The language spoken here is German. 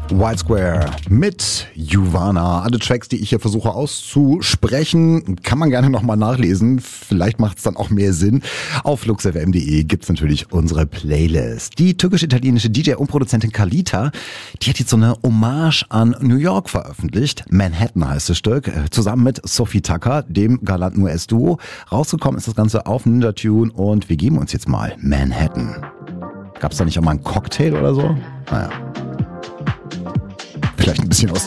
White Square mit Juvana. Alle Tracks, die ich hier versuche auszusprechen, kann man gerne nochmal nachlesen. Vielleicht macht es dann auch mehr Sinn. Auf luxfm.de gibt es natürlich unsere Playlist. Die türkisch-italienische DJ und Produzentin Kalita, die hat jetzt so eine Hommage an New York veröffentlicht. Manhattan heißt das Stück. Zusammen mit Sophie Tucker, dem galanten US-Duo. Rausgekommen ist das Ganze auf Ninja Tune und wir geben uns jetzt mal Manhattan. Gab es da nicht auch mal einen Cocktail oder so? Naja. Vielleicht ein bisschen aus